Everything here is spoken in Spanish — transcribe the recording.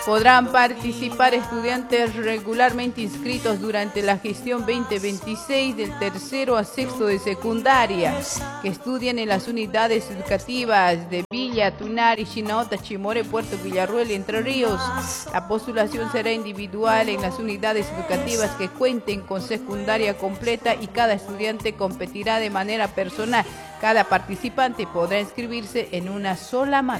Podrán participar estudiantes regularmente inscritos durante la gestión 2026 del tercero a sexto de secundaria, que estudian en las unidades educativas de Villa, Tunari, Chinauta, Chimore, Puerto Villarruel y Entre Ríos. La postulación será individual en las unidades educativas que cuenten con secundaria completa y cada estudiante competirá de manera personal. Cada participante podrá inscribirse en una sola materia.